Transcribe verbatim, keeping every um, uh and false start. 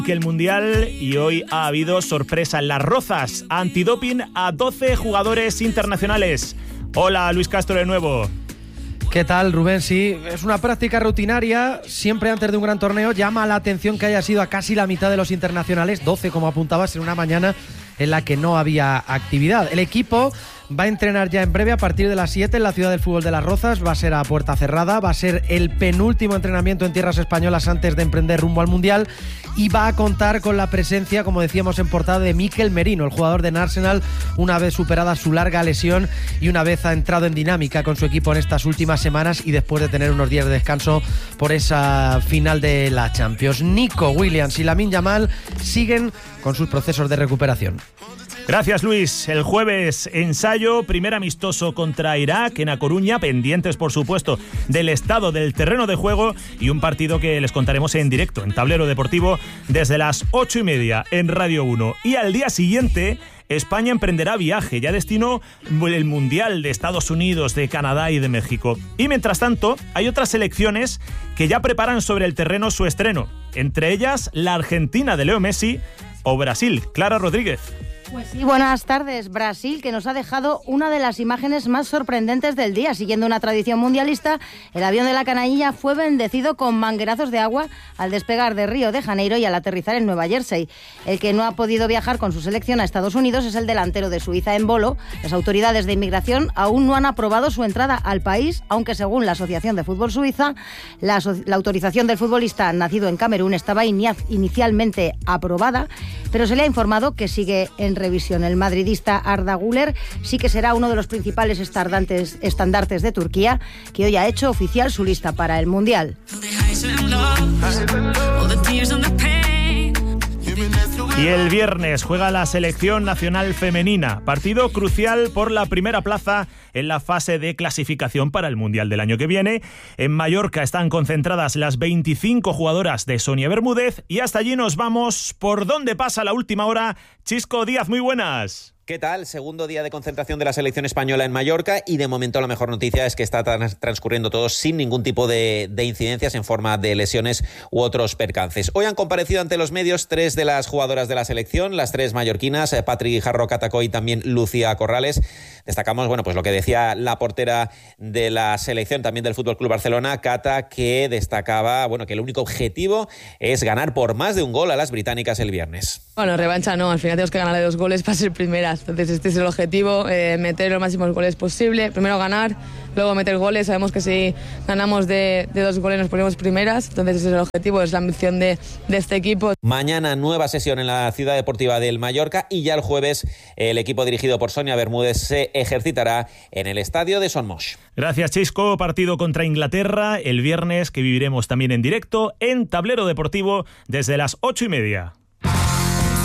Que el Mundial, y hoy ha habido sorpresa en Las Rozas, antidoping a doce jugadores internacionales. Hola, Luis Castro de nuevo. ¿Qué tal, Rubén? Sí, es una práctica rutinaria, siempre antes de un gran torneo. Llama la atención que haya sido a casi la mitad de los internacionales, doce como apuntabas, en una mañana en la que no había actividad. El equipo va a entrenar ya en breve a partir de las siete en la ciudad del fútbol de Las Rozas. Va a ser a puerta cerrada, va a ser el penúltimo entrenamiento en tierras españolas antes de emprender rumbo al Mundial, y va a contar con la presencia, como decíamos en portada, de Mikel Merino, el jugador del Arsenal, una vez superada su larga lesión y una vez ha entrado en dinámica con su equipo en estas últimas semanas y después de tener unos días de descanso por esa final de la Champions. Nico Williams y Lamine Yamal siguen con sus procesos de recuperación. Gracias, Luis. El jueves ensayo, primer amistoso contra Irak en A Coruña, pendientes por supuesto del estado del terreno de juego, y un partido que les contaremos en directo en Tablero Deportivo desde las ocho y media en Radio uno. Y al día siguiente España emprenderá viaje, ya destino el Mundial de Estados Unidos, de Canadá y de México. Y mientras tanto hay otras selecciones que ya preparan sobre el terreno su estreno, entre ellas la Argentina de Leo Messi o Brasil. Clara Rodríguez. Pues sí, buenas tardes. Brasil, que nos ha dejado una de las imágenes más sorprendentes del día. Siguiendo una tradición mundialista, el avión de la canalla fue bendecido con manguerazos de agua al despegar de Río de Janeiro y al aterrizar en Nueva Jersey. El que no ha podido viajar con su selección a Estados Unidos es el delantero de Suiza, Embolo. Las autoridades de inmigración aún no han aprobado su entrada al país, aunque según la Asociación de Fútbol Suiza, la, aso- la autorización del futbolista nacido en Camerún estaba ini- inicialmente aprobada, pero se le ha informado que sigue en revisión. El madridista Arda Güler sí que será uno de los principales estandartes, estandartes de Turquía, que hoy ha hecho oficial su lista para el Mundial. Y el viernes juega la selección nacional femenina, partido crucial por la primera plaza en la fase de clasificación para el Mundial del año que viene. En Mallorca están concentradas las veinticinco jugadoras de Sonia Bermúdez y hasta allí nos vamos. ¿Por dónde pasa la última hora? Chisco Díaz, muy buenas. ¿Qué tal? Segundo día de concentración de la selección española en Mallorca, y de momento la mejor noticia es que está trans- transcurriendo todo sin ningún tipo de, de incidencias en forma de lesiones u otros percances. Hoy han comparecido ante los medios tres de las jugadoras de la selección, las tres mallorquinas, eh, Patri Jarro Catacó y también Lucía Corrales. Destacamos, bueno, pues lo que decía la portera de la selección también del F C Barcelona, Cata, que destacaba, bueno, que el único objetivo es ganar por más de un gol a las británicas el viernes. Bueno, revancha no, al final tenemos que ganarle dos goles para ser primeras. Entonces este es el objetivo, eh, meter los máximos goles posible, primero ganar, luego meter goles. Sabemos que si ganamos de, de dos goles nos ponemos primeras, entonces ese es el objetivo, es la ambición de, de este equipo. Mañana nueva sesión en la Ciudad Deportiva del Mallorca, y ya el jueves el equipo dirigido por Sonia Bermúdez se ejercitará en el estadio de Son Moix. Gracias, Chisco. Partido contra Inglaterra el viernes, que viviremos también en directo en Tablero Deportivo desde las ocho y media.